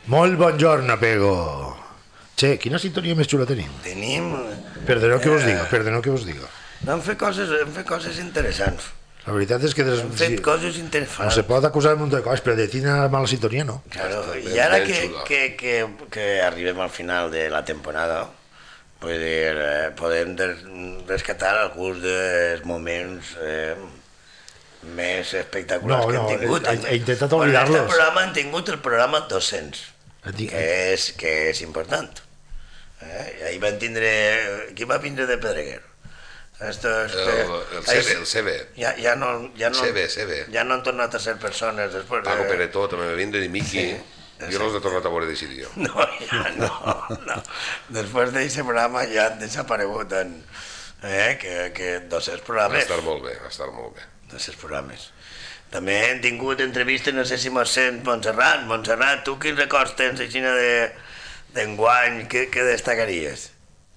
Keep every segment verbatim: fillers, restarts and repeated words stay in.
Molt bon giorno, Pego. Che, quina sintonia més xula tenim? Tenim... Perdoneu que us eh, diga, perdoneu que us diga. Hem fet coses, hem fet coses interessants. La veritat és que... Des... Hem fet sí, coses no interessants. se pot acusar de munt de coses, però de tina mala sintonia no. Claro, i ara que, que, que, que arribem al final de la temporada, vull dir, eh, podem des, rescatar alguns dels moments eh, més espectaculars No, que no, hem tingut. he- he intentat En oblidar-los. aquest programa hem tingut el programa dos-cents, Dic- que és, que és important. Eh? I ahir van tindre... Qui va vindre de Pedreguer? Esto es, El, el Sebe, el Sebe. Ja, ja, no, ja, no, Sebe, Sebe. ja no han tornat a ser persones després de... Paco Peretó també me vindre i Miki. Sí, Jo no els he tornat a veure de sitio. No, ja no, no. Després d'aquest programa ja han desaparegut en, eh, que, que dos-cents Va programes. estar molt bé, va estar molt bé. dos-cents programes. També hem tingut entrevistes, no sé si mos sent Montserrat. Montserrat, tu quins records tens així de d'enguany, què, què destacaries?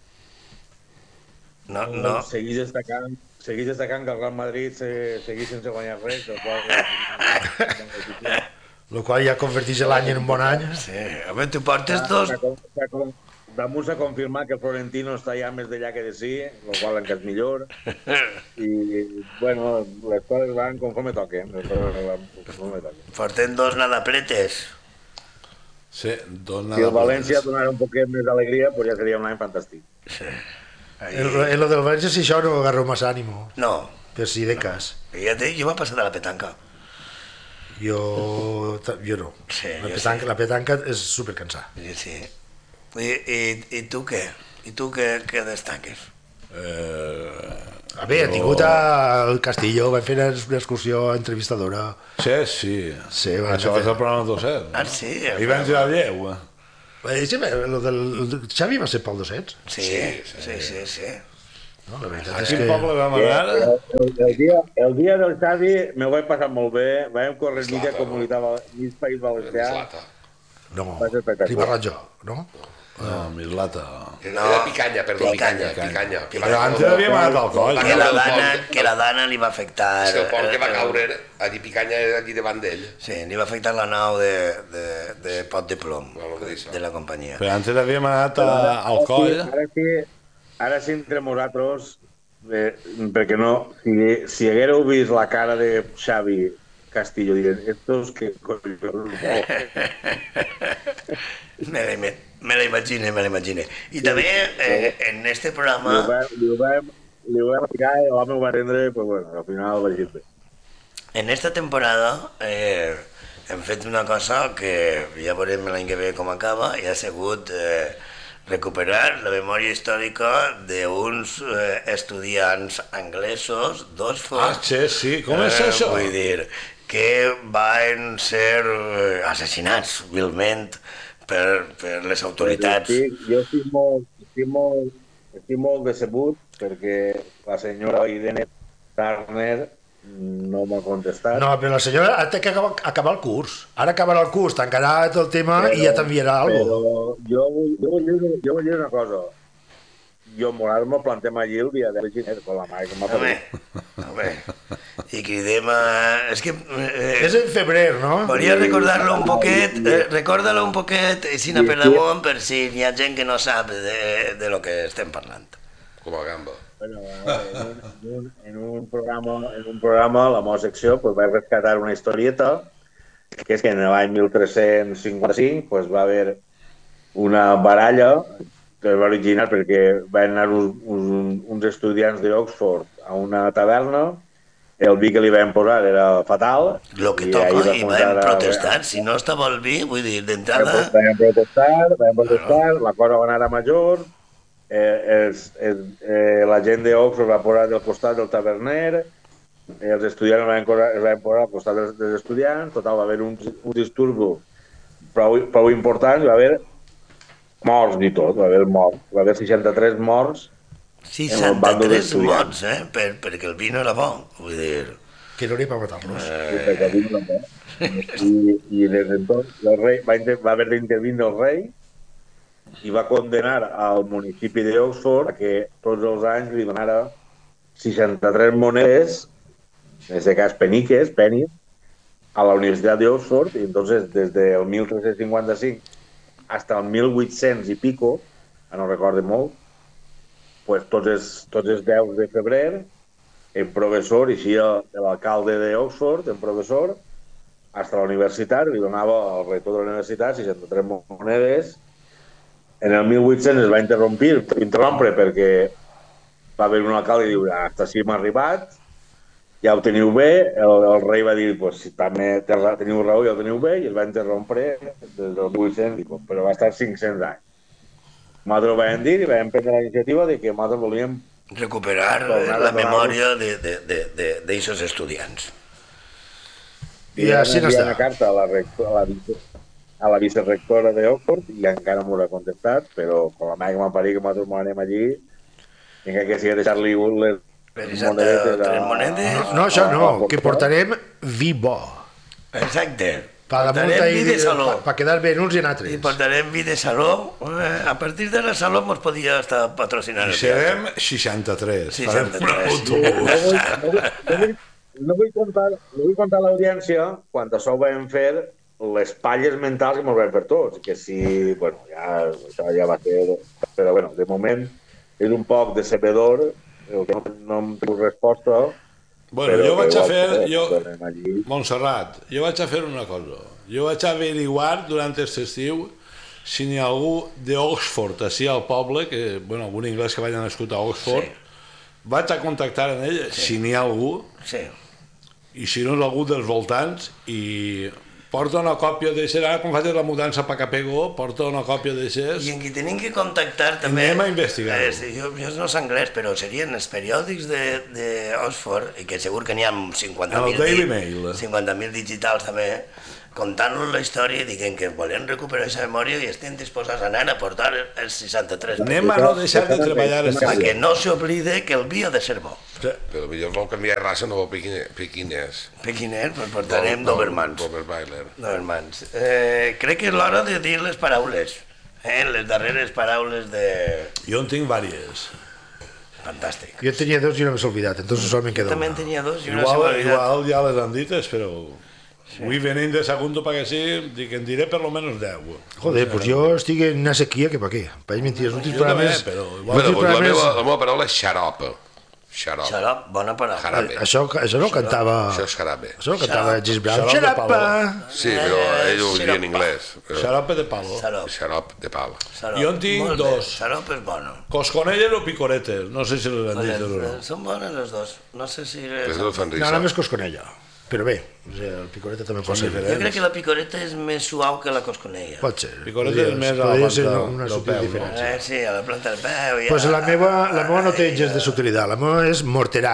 No, no. Seguís destacant, seguís destacant que el Real Madrid se, seguís sense guanyar res, el qual... El qual ja converteix l'any en un bon any. Sí, home, tu portes dos... Damunt s'ha confirmat que el Florentino està ja més d'allà que de sí, el qual encara és millor. I, bueno, les coses van conforme toquen. Les coses van conforme toquen. Portem dos nadapletes. Sí, dos Si el València donara un poquet més d'alegria, pues ja seria un any fantàstic. Sí. Ahí... En el, lo del València, si això no agarro massa ànimo. No. Per si de cas. Ja te, jo m'he passat a la petanca. Jo, jo no. Sí, la, jo petanca, sí. la petanca és supercansar. Sí, sí. I, i, i tu què? I tu què, què destaques? Eh, A veure, he tingut al Castillo, vam fer una excursió entrevistadora. sí, sí. Sí, va, Això va ser el programa dos-cents. Ah, sí? I vam ser a lleu. eh? Eh, sí, lo del, el del Xavi va ser pel dos-cents. Sí, sí, sí, sí, sí. No, la veritat A és quin que... poble vam El, anar? el, el, dia, el dia del Xavi me ho vaig passar molt bé, vam córrer Eslata, mitja no? comunitat, val- mig país valencià. Eslata. No, Va ser espectacular. Ribarratjo, no? No, Mislata. No, Era picanya, perdó, picanya, picanya, picanya. Que va Però caure- antes havíem anat al coll. Va que la caure el dana, pont- que la dana li va afectar... És que el pont que va eh, caure, allí picanya allí davant d'ell. Sí, li va afectar la nau de, de, de pot de plom Bueno, que dice. de la companyia. Però antes havíem anat a, al coll. Ara sí, ara sí entre nosaltres, eh, perquè no, si, si haguéreu vist la cara de Xavi Castillo, dirien, estos que collons... Me la, ima- me la imagine, me la imagine. I també eh, en este Li ho programa, vam, li ho vam, li ho vam explicar i l'home ho va entendre, pues bueno, al final va dir bé. en esta temporada eh, hem fet una cosa que ja veurem l'any que ve com acaba, i ha sigut eh, recuperar la memòria històrica d'uns eh, estudiants anglesos, Ah, d'Oxford, sí, sí. Com és això? vull dir, que van ser eh, assassinats vilment per, per les autoritats. Estic, jo estic molt, estic molt, estic molt decebut perquè la senyora Irene Turner no m'ha contestat. No, però la senyora ha de que acabar, acabar el curs. Ara acabarà el curs, tancarà tot el tema Però- i ja t'enviarà alguna cosa. Però jo, vull- jo, vull dir, jo vull dir una cosa. Jo morar me plantem allí el dia de gener con la mare que m'ha Home, perdut. home, i cridem a... És que... Eh, És en febrer, no? Volia recordar-lo un poquet, eh, recorda-lo un poquet, així per damunt, per si hi ha gent que no sap de, de lo que estem parlant. Com a gamba. Bueno, en un, en, un, en, un programa, en un programa, la meva secció, pues, vaig rescatar una historieta, que és que en l'any mil tres-cents cinquanta-cinc pues, va haver una baralla que es va originar perquè van anar uns, uns, uns estudiants d'Oxford a una taverna, el vi que li van posar era fatal. Lo que i toca, ahí va i començar vam a- protestar, si no estava el vi, vull dir, d'entrada... Vam protestar, vam protestar, la cosa va anar a major, eh, els, els, eh, la gent d'Oxford va posar del costat del taverner, eh, els estudiants van, posar, es van posar al costat dels, dels estudiants, total, va haver un, un disturbo prou, prou important, va haver morts i tot, va haver morts, va haver seixanta-tres morts en el bàndol seixanta-tres d'estudiants. mots, eh? Per, perquè el vi no era bo, vull dir... Que no n'hi per matar-los. I perquè el vino no. I, i des d'entonces el rei va, inter- va haver d'intervindre el rei i va condenar al municipi d'Oxford a que tots els anys li donara seixanta-tres monedes, en aquest cas peniques, pennies, a la Universitat d'Oxford, i entonces des del mil tres-cents cinquanta-cinc fins al mil vuit-cents i pico, no recordo molt, pues, tots, els, tots els deu de febrer, en professor, i així l'alcalde d'Oxford, en professor, fins a la universitat, li donava al rector de la universitat seixanta-tres monedes. En el mil vuit-cents es va interrompir, interrompre perquè va haver un alcalde i diu, hasta així hem arribat, ja ho teniu bé, el, el rei va dir, pues, si també teniu raó, ja ho teniu bé, i es va interrompre des del mil vuit-cents, però va estar cinc-cents anys. Nosaltres ho vam dir i vam prendre la iniciativa de que nosaltres volíem recuperar la memòria d'aixòs estudiants. I així no està. Una carta a la, rector, a la, a la vicerectora d'Oxford i encara m'ho ha contestat, però com la meva que m'ha parit que nosaltres m'ho anem allí, vinga que sigui deixar-li les monedes. A... monedes. No, això no, que portarem vi bo. Exacte. Per portarem vi de saló. Per quedar bé en uns i en altres. I portarem vi de saló. A partir de la saló ens podia estar patrocinant. I serem seixanta-tres. seixanta-tres. No vull contar, no vull contar a l'audiència quan això ho vam fer les palles mentals que ens vam fer tots, que sí, bueno, ja, això ja va ser... Però, bueno, de moment és un poc decebedor, el que no em tinc resposta... Bueno, jo vaig a fer... Jo, Montserrat, jo vaig a fer una cosa. Jo vaig a averiguar durant aquest estiu si n'hi ha algú d'Oxford, així al poble, que, bueno, algun anglès que vagi nascut a Oxford, sí. Vaig a contactar amb ell, sí. Si n'hi ha algú, sí. I si no és algú dels voltants, i porta una còpia d'aixes, ara quan faig la mudança per Capego, porta una còpia d'aixes... I en qui tenim que contactar també... Anem a investigar-ho. Eh, jo, jo no sé anglès, però serien els periòdics d'Oxford, i que segur que n'hi ha cinquanta mil di cinquanta mil digitals també, contant-los la història i diguent que volen recuperar aquesta memòria i estem disposats a anar a portar els seixanta-tres. Anem a no deixar de treballar perquè no s'oblide que el vi ha de ser bo. Sí. Però millor vol canviar raça, no vol pequinès. Pequinès, doncs portarem Dobermans. Dobermans. Dobermans. Eh, crec que és l'hora de dir les paraules, eh, les darreres paraules de... Jo en tinc vàries. Fantàstic. Jo tenia dos i no m'he oblidat, entonces solament queda una. També en tenia dos i no igual, s'ha oblidat. Igual ja les han dites, però... Sí. Avui venint de segundo perquè sí, dic, en diré per lo menos deu. Joder, pues jo estic en una sequia que pa què? Pa ells mentides, els últims programes... Però, bueno, pues la, meva, la meva paraula és xarop. Xarop. Xarop, bona paraula. Jarabe. Això, això no cantava... Això és jarabe. Això no cantava Gis Brown. Xarop. Sí, però ell ho diria en anglès. Xarop de palo. Xarop. Xarop de palo. Jo en tinc dos. Xarop és bueno. Cosconelles o picoretes, no sé si les han dit o no. Són bones les dos. No sé si... Les dos fan risa. No, només cosconella. Però bé, o sigui, el picoreta també pot ser diferent. Jo crec que la picoreta és més suau que la cosconella. Pot ser. Picoreta és més a la planta una del peu. Eh, sí, a la planta del peu. Doncs pues la meva, la meva no té gens de subtilitat, la meva és morterà.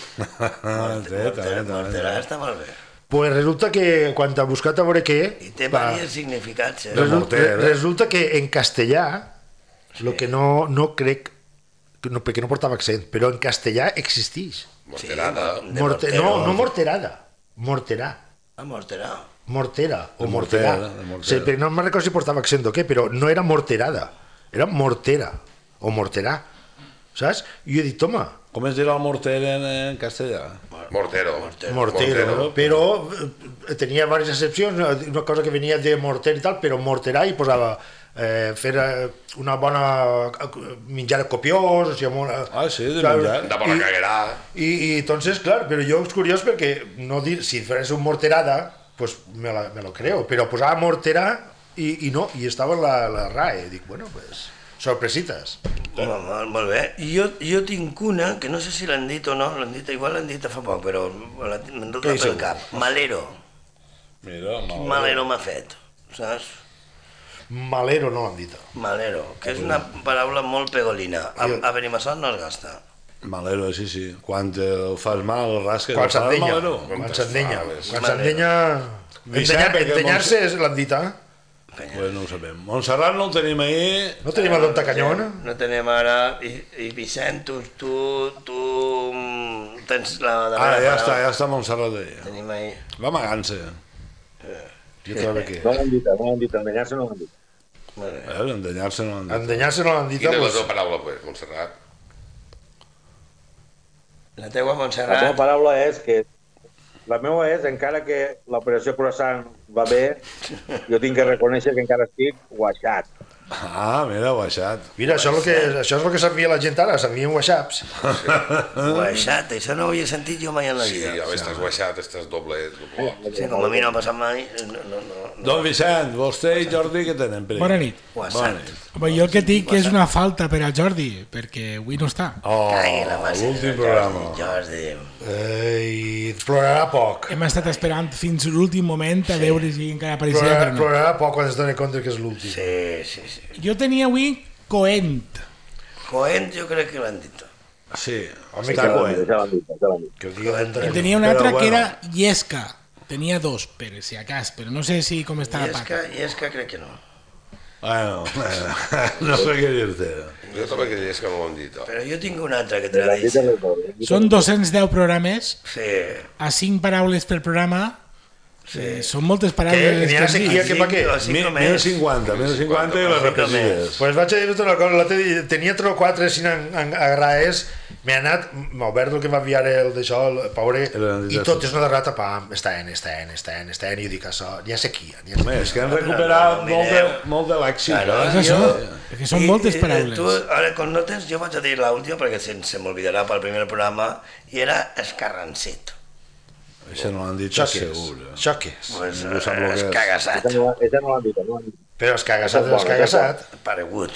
Morterà està molt bé. Pues resulta que quan t'ha buscat a veure què... I té diversos significats. Eh? Resulta, resulta que en castellà, el que no, no crec, no, perquè no portava accent, però en castellà existeix. Morterada. Morte, no, no morterada. Morterà. Ah, morterà. Mortera o morterà. Sí, però no me'n recordo si portava accent o què, però no era morterada, era mortera o morterà, saps? I jo he dit, home... Com es dirà el morter en, en castellà? Mortero. Mortero, mortero. Però tenia diverses excepcions, una cosa que venia de morter i tal, però morterà i posava... Eh, fer una bona menjar copiós, o sigui, una, ah, sí, de menjar, de bona caguerà. I, i entonces, clar, però jo és curiós perquè no dir, si fes un morterada, pues me, la, me lo creo, però posava morterà i, i no, i estava la, la R A E, dic, bueno, pues, sorpresites. Molt, molt, molt bé. I jo, jo tinc una, que no sé si l'han dit o no, l'han dit, igual l'han dit fa poc, però me'n dut pel cap. Malero. Mira, malero. Malero m'ha fet, saps? Malero no l'han dit. Malero, que és una paraula molt pegolina. A, a Benimassot no es gasta. Malero, sí, sí. Quan el fas mal, el rasques... Quan s'endenya. Quan s'endenya. Quan s'endenya... Endenyar-se l'han dit, eh? Bueno, no ho sabem. Montserrat no el tenim ahí. No tenim a Donta Canyona? No tenim ara... I, i Vicent, tu, tu, tu tens la darrera ah, ja està, ja està Montserrat ahí. Tenim ahí. Va amagant-se. Eh. Jo trobo que... No l'han dit, no l'han dit, endenyar-se no l'han dit. Eh, endenyar-se no l'han dit. Endenyar-se no l'han dit. Quina és la teva paraula, pues, Montserrat? La teua, Montserrat? La teva paraula és que la meva és, encara que l'operació croissant va bé, jo tinc que reconèixer que encara estic guaixat. Ah, mira, baixat. Mira, això és el que, això és el que s'envia la gent ara, s'envien whatsapps. Guaixat, això no ho havia sentit jo mai en la Sí, vida. ja estàs guaixat, estàs doble... doble. Sí, com a mi no ha passat mai, no, no, no. Don Vicent, vostè i Jordi, què tenen? Per Bona nit. Bona Guaixat. nit. Home, jo el que dic que és una falta per al Jordi, perquè avui no està. Oh, Cagui la massa. l'últim programa. Jordi. Eh, I plorarà poc. Hem estat esperant fins l'últim moment a veure si encara apareixia, Plorarà, però no. plorarà poc quan es doni compte que és l'últim. Sí, sí, sí. Jo tenia avui Coent. Coent jo crec que l'han dit. Sí, Home, està que- coent. Ja l'han dit, ja l'han dit. Que ho digui I d'entre- tenia una Però altra que bueno. era Llesca. Tenia dos, per si a cas, però no sé si com està I la és pata. que, i és que crec que no. Bueno, no sé què dir-te. Jo també que és que m'ho han dit. Oh. Però jo tinc una altra que te la L'han dit dic. en les dues. Són dos-cents deu programes, Sí, a cinc paraules per programa. Eh, són moltes paraules. Què? les N'hi ha que has dit. sequia que pa què? o cinc Mil o més. cinquanta, mil cinquanta i les Cinc o repetides. Pues vaig a dir-te una cosa, l'altre dia tenia tres o quatre si agraes, m'he anat, m'ha obert el que m'ha enviar el d'això, el pobre, i tot és una de rata, pam, està en, està en, està en, està en, i jo dic això, n'hi ha sequia, n'hi ha Home, és sequia. que han recuperat no, molt de, mireu. molt de lèxic. Claro, eh? És això, jo- que són I- moltes i- paraules. Tu, ara, quan no tens, jo vaig a dir l'última perquè se, se m'olvidarà pel primer programa, i era escarrancit. Això no l'han dit, Això què segur. és? Això què és? Pues, Ningú sap el que és. escagassat, Esa no, esa no l'han dit, no l'han dit. Però és cagassat, és cagassat. paregut.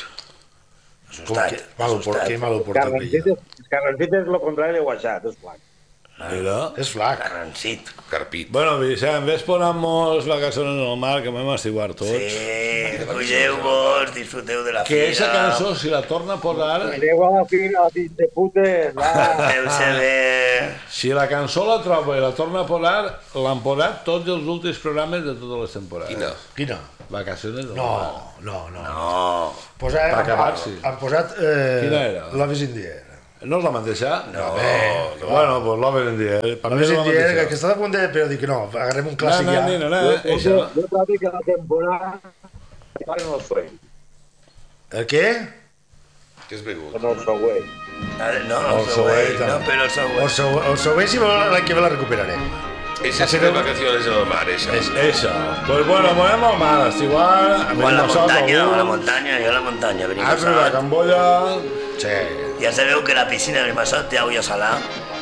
Com Assustat, que, malo por, assustat. que malo portat Carrancit ella. és, carrancit és el contrari de guaixat, és flac. Mira. És flac. Escarrancit. Carpit. Bueno, Vicent, ves ponant-nos vacaciones en el mar, que m'hem estiguat tots. Sí, cuideu-vos, disfruteu de la Que fira. aquesta cançó, si la torna a posar, Aneu a la fira, fills de putes, va. Feu-se bé. si la cançó la troba i la torna a posar, l'han posat tots els últims programes de totes les temporades. Quina? Quina? Vacaciones del mar. No, no, no. No, Posa, Per han, acabar, sí. han posat eh, Quina era? Love is in the air. No és la mateixa? no. No. Bueno, pues Love in the Air. Per mi Love és is la in the air, mateixa. que estava a punt de... Però dic no, agarrem un No, clàssic no, ja. no, no, Jo, eixa. jo, jo trobo que la temporada paren el sueño, El què? Què has begut? no el següent. Ah, No, El el següent, següent, no, però el El següent. següent, el següent si vol, l'any que ve la recuperarem. Esa sí de vacaciones en el mar, esa. Eixa. Pues bueno, monem al mar, estiguar... O a la muntanya, a la muntanya, jo a la muntanya, venim a Altre de Salat. Camboya... Sí. Ja sabeu que la piscina del Massot té aigua salada.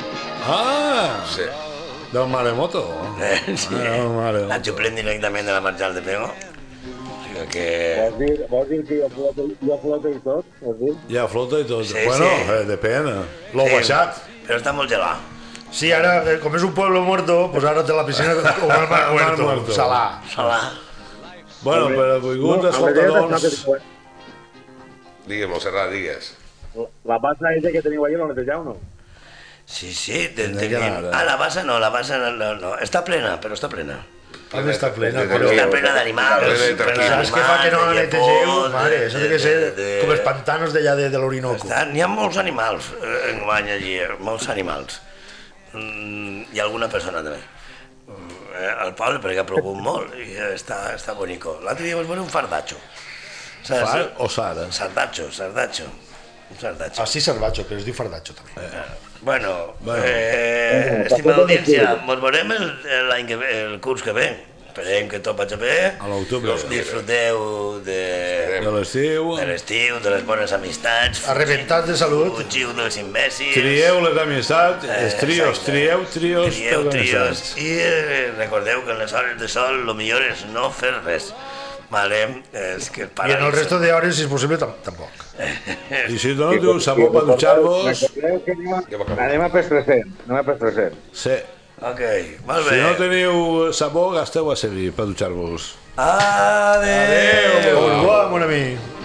Ah, Sí. del maremoto. Eh, sí. Ah, del maremoto. La xuplem directament de la marginal de Pego. O sigui que... Vols dir, vols dir que jo floto, jo floto i tot? Vols dir? Ja flota i tot. Sí, bueno, sí. eh, depèn. L'ho Sí, baixat. Però està molt gelat. Sí, ara, eh, com és un pueblo muerto, pues ara té la piscina com el mar El mar muerto, muerto. salà. Salà. Bueno, per a vinguts a veure, escoltadors... Digue'm, Montserrat, digues. La bassa esa que teniu allà no netejau, no? Sí, sí, ten, Tenia que tenim... anar, eh? Ah, la bassa no, la bassa no, no, no. Està plena, però està plena. També està plena, De- però... de- Està plena d'animals. Plena de plena tranquil. Saps què fa que no d'animals, de netegeu? llepons, Mare, això té que ser de- com els pantanos d'allà de, de l'Orinoco. Està- N'hi ha molts animals eh, enguany allí, eh, molts animals. Mm, I alguna persona també. Mm, eh, al poble perquè ha plogut molt i està, està bonico. L'altre dia vaig veure un fardatxo. Saps? Far o Sara? Sardatxo, sardatxo. Un sardatxo. Ah, sí, Sarvatxo, però es diu Fardatxo, també. Bueno, Bueno. eh, estimada audiència, ens veurem el- l'any que ve, el curs que ve. Esperem que tot vagi bé. A l'octubre. Disfruteu de, De l'estiu. de l'estiu, de les bones amistats. Arrebentat de salut. Fugiu dels imbècils. Trieu les amistats, Eh, els trios, exacte. trieu trios Trieu per trios. amistats. I eh, recordeu que en les hores de sol el millor és no fer res. Vale? És que el I en el paraíso- resto de hores, si és possible, tam tampoc. I si doneu sabó per dutxar-vos, Recordeu que anem a, Ja va acabar. anem a pes tres-cents, anem a pes tres-cents. sí. Ok, molt Si bé. no teniu sabó, gasteu a servir per dutxar-vos. Adéu. Au revoir, mon ami.